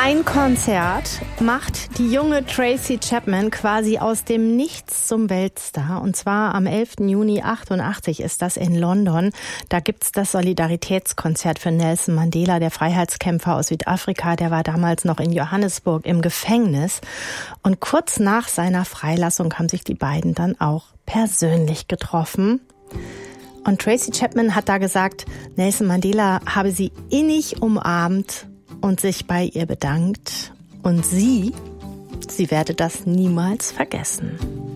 Ein Konzert macht die junge Tracy Chapman quasi aus dem Nichts zum Weltstar. Und zwar am 11. Juni 88 ist das in London. Da gibt's das Solidaritätskonzert für Nelson Mandela, der Freiheitskämpfer aus Südafrika. Der war damals noch in Johannesburg im Gefängnis. Und kurz nach seiner Freilassung haben sich die beiden dann auch persönlich getroffen. Und Tracy Chapman hat da gesagt, Nelson Mandela habe sie innig umarmt und sich bei ihr bedankt. Und sie werde das niemals vergessen.